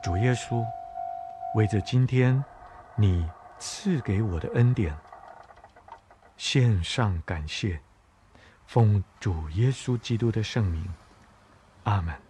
主耶稣，为着今天你赐给我的恩典，献上感谢，奉主耶稣基督的圣名，阿们。